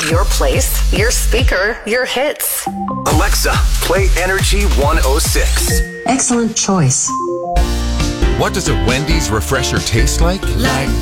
Your place, your speaker, your hits. Alexa, play Energy 106. Excellent choice. What does a Wendy's refresher taste like? Like